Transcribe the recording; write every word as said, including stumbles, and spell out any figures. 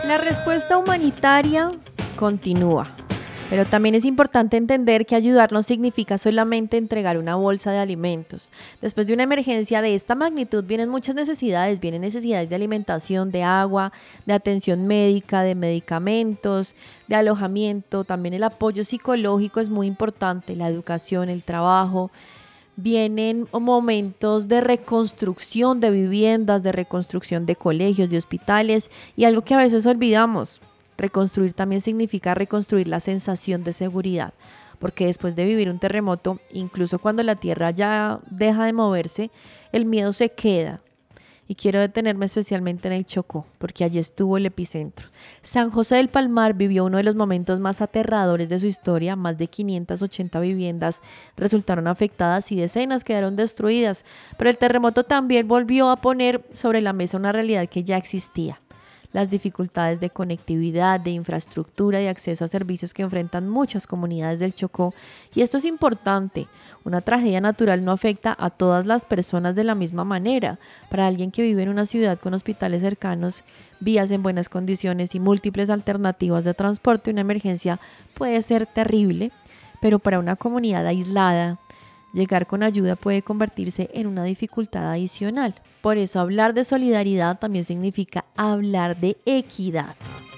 La respuesta humanitaria continúa, pero también es importante entender que ayudar no significa solamente entregar una bolsa de alimentos. Después de una emergencia de esta magnitud vienen muchas necesidades, vienen necesidades de alimentación, de agua, de atención médica, de medicamentos, de alojamiento, también el apoyo psicológico es muy importante, la educación, el trabajo. Vienen momentos de reconstrucción de viviendas, de reconstrucción de colegios, de hospitales y algo que a veces olvidamos, reconstruir también significa reconstruir la sensación de seguridad, porque después de vivir un terremoto, incluso cuando la tierra ya deja de moverse, el miedo se queda. Y quiero detenerme especialmente en el Chocó, porque allí estuvo el epicentro. San José del Palmar vivió uno de los momentos más aterradores de su historia. Más de quinientas ochenta viviendas resultaron afectadas y decenas quedaron destruidas. Pero el terremoto también volvió a poner sobre la mesa una realidad que ya existía: las dificultades de conectividad, de infraestructura y acceso a servicios que enfrentan muchas comunidades del Chocó. Y esto es importante. Una tragedia natural no afecta a todas las personas de la misma manera. Para alguien que vive en una ciudad con hospitales cercanos, vías en buenas condiciones y múltiples alternativas de transporte, una emergencia puede ser terrible, pero para una comunidad aislada, llegar con ayuda puede convertirse en una dificultad adicional. Por eso hablar de solidaridad también significa hablar de equidad.